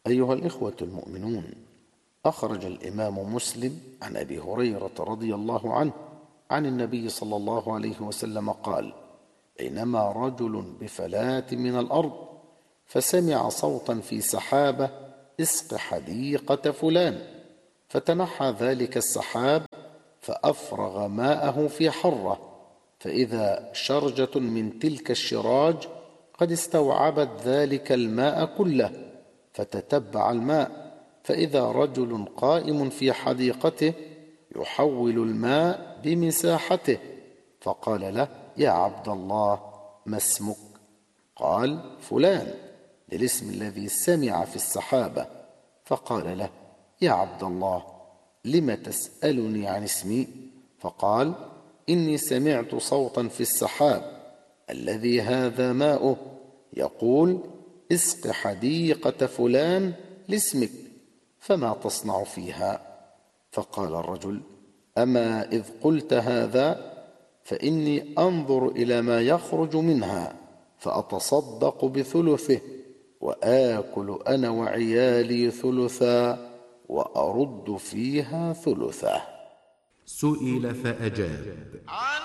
أيها الإخوة المؤمنون، أخرج الإمام مسلم عن أبي هريرة رضي الله عنه عن النبي صلى الله عليه وسلم قال: بينما رجل بفلاة من الأرض فسمع صوتا في سحابة: اسق حديقة فلان. فتنحى ذلك السحاب فأفرغ ماءه في حرة، فإذا شرجة من تلك الشراج قد استوعبت ذلك الماء كله، فتتبع الماء فإذا رجل قائم في حديقته يحول الماء بمساحته، فقال له: يا عبد الله، ما اسمك؟ قال: فلان، للاسم الذي سمع في السحابة. فقال له: يا عبد الله، لم تسألني عن اسمي؟ فقال: إني سمعت صوتا في السحاب الذي هذا ماؤه يقول: اسق حديقة فلان لاسمك، فما تصنع فيها؟ فقال الرجل: أما إذ قلت هذا فإني أنظر إلى ما يخرج منها فأتصدق بثلثه، وآكل أنا وعيالي ثلثا، وأرد فيها ثلثه. سئل فأجاب: